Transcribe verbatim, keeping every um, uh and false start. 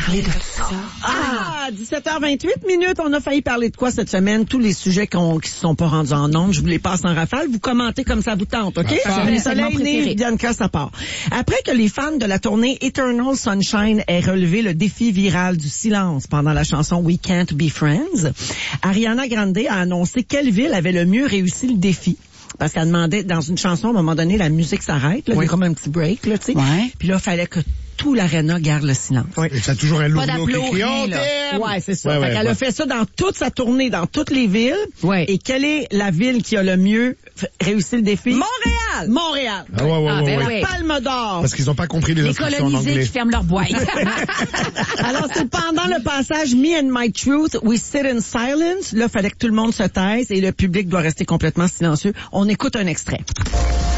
parler de ça. Ah, dix-sept heures vingt-huit minutes. On a failli parler de quoi cette semaine? Tous les sujets qu'on, qui ne sont pas rendus en ondes, je vous les passe en rafale. Vous commentez comme ça vous tente, OK? Ah, Les c'est soleils nés, Bianca, ça part. Après que les fans de la tournée Eternal Sunshine aient relevé le défi viral du silence pendant la chanson We Can't Be Friends, Ariana Grande a annoncé quelle ville avait le mieux réussi le défi. Parce qu'elle demandait, dans une chanson, à un moment donné, la musique s'arrête, là, oui. il y a comme un petit break, là, tu sais. Ouais. Puis là, il fallait que tout l'aréna garde le silence. Oui. Et ça a toujours un lourd qui crie, on là. t'aime! Ouais, c'est ça. Ouais, fait ouais, qu'elle ouais. a fait ça dans toute sa tournée, dans toutes les villes. Ouais. Et quelle est la ville qui a le mieux f- réussi le défi? Montréal! Montréal. Ah, ouais, ouais, Ah, ouais, ben ouais. oui. Palme d'or. Parce qu'ils n'ont pas compris les, Les instructions en colonisés anglais. qui ferment leur boîte. Alors, c'est pendant le passage Me and My Truth, We Sit in Silence. Là, il fallait que tout le monde se taise et le public doit rester complètement silencieux. On écoute un extrait.